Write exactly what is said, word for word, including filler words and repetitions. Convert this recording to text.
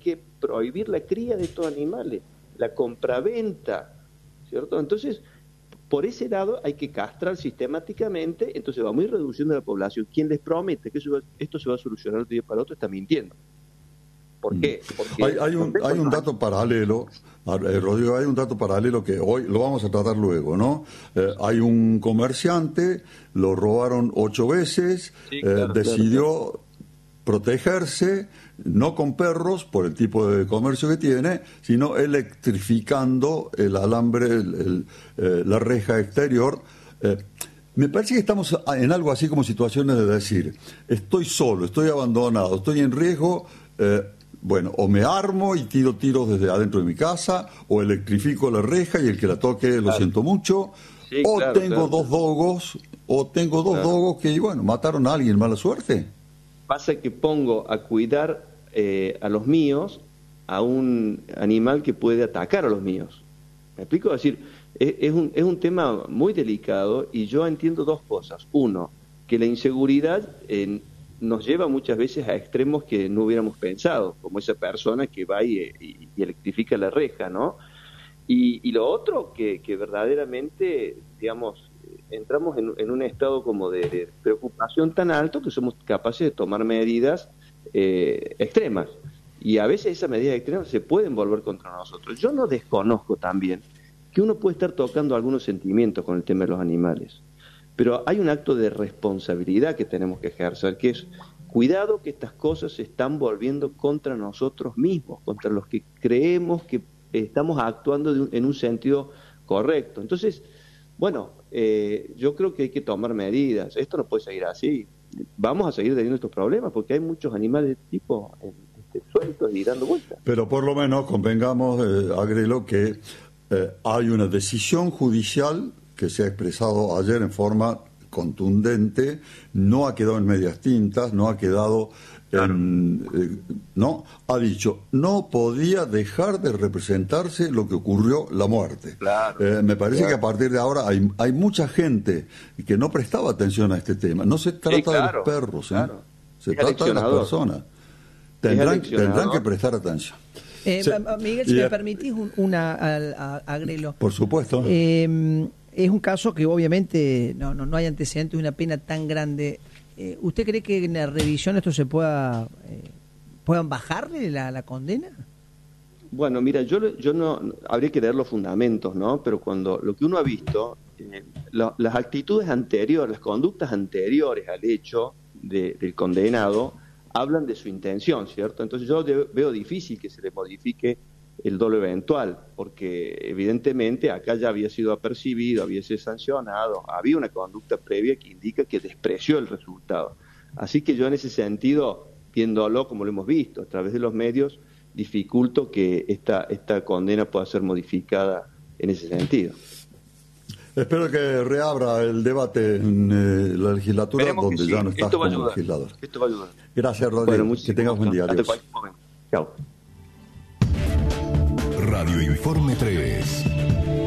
que prohibir la cría de estos animales, la compraventa, ¿cierto? Entonces, por ese lado hay que castrar sistemáticamente, entonces vamos a ir reduciendo la población. Quien les promete que eso, esto se va a solucionar de un día para otro está mintiendo. ¿Por qué? Porque hay, hay, un, hay un dato paralelo, eh, Rodrigo, hay un dato paralelo que hoy lo vamos a tratar luego, ¿no? Eh, hay un comerciante, lo robaron ocho veces, sí, eh, claro, decidió claro. protegerse, no con perros, por el tipo de comercio que tiene, sino electrificando el alambre, el, el, eh, la reja exterior. Eh, me parece que estamos en algo así como situaciones de decir, estoy solo, estoy abandonado, estoy en riesgo, eh, bueno, o me armo y tiro tiros desde adentro de mi casa, o electrifico la reja y el que la toque lo Claro. siento mucho, Sí, o claro, tengo claro. dos dogos, o tengo dos Claro. dogos que, bueno, mataron a alguien, mala suerte. Pasa que pongo a cuidar eh, a los míos a un animal que puede atacar a los míos. ¿Me explico? Es decir, es, es, un, es un tema muy delicado y yo entiendo dos cosas. Uno, que la inseguridad eh, nos lleva muchas veces a extremos que no hubiéramos pensado, como esa persona que va y, y, y electrifica la reja, ¿no? Y, y lo otro, que, que verdaderamente, digamos, entramos en, en un estado como de, de preocupación tan alto que somos capaces de tomar medidas eh, extremas. Y a veces esas medidas extremas se pueden volver contra nosotros. Yo no desconozco también que uno puede estar tocando algunos sentimientos con el tema de los animales, pero hay un acto de responsabilidad que tenemos que ejercer, que es cuidado que estas cosas se están volviendo contra nosotros mismos, contra los que creemos que estamos actuando de un, en un sentido correcto. Entonces, bueno, eh, yo creo que hay que tomar medidas. Esto no puede seguir así. Vamos a seguir teniendo estos problemas porque hay muchos animales de este tipo eh, este, sueltos y dando vueltas. Pero por lo menos convengamos, eh, Agrelo, que eh, hay una decisión judicial que se ha expresado ayer en forma contundente, no ha quedado en medias tintas, no ha quedado en, eh, no, ha dicho, no podía dejar de representarse lo que ocurrió, la muerte. Claro, eh, me parece claro. que a partir de ahora hay, hay mucha gente que no prestaba atención a este tema. No se trata Sí, claro, de los perros, ¿eh? claro. Se Es trata de las aleccionador. personas. Es Tendrán, tendrán aleccionador. que prestar atención. Eh, Sí. Miguel, si Y, me eh, permitís un- una, al- a- Agrelo. Por supuesto. Eh, es un caso que obviamente no, no, no hay antecedentes de una pena tan grande. Eh, ¿Usted cree que en la revisión esto se pueda eh, puedan bajarle la, la condena? Bueno, mira, yo, yo no, habría que leer los fundamentos, ¿no? Pero cuando lo que uno ha visto, eh, lo- las actitudes anteriores, las conductas anteriores al hecho de- del condenado, hablan de su intención, ¿cierto? Entonces yo de- veo difícil que se le modifique el dolo eventual, porque evidentemente acá ya había sido apercibido, había sido sancionado, había una conducta previa que indica que despreció el resultado. Así que yo en ese sentido, viéndolo como lo hemos visto a través de los medios, dificulto que esta, esta condena pueda ser modificada en ese sentido. Espero que reabra el debate en eh, la legislatura, Esperemos que donde sí. ya no estás Esto va a como ayudar. legislador. Esto va a ayudar. Gracias, Rodrigo. Bueno, que muchísimas tengas buen día. gracias. Adiós. Hasta cualquier momento. Chao. Radio Informe tres.